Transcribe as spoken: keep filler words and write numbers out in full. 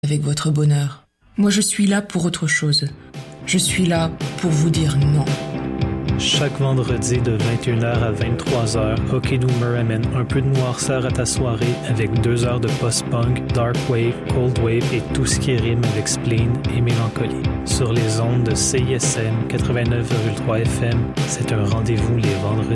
avec votre bonheur. Moi, je suis là pour autre chose. Je suis là pour vous dire non. Chaque vendredi de vingt et une heures à vingt-trois heures, Hockey Doomer amène un peu de noirceur à ta soirée avec deux heures de post-punk, dark wave, cold wave et tout ce qui rime avec spleen et mélancolie. Sur les ondes de C I S M quatre-vingt-neuf virgule trois F M, c'est un rendez-vous les vendredis.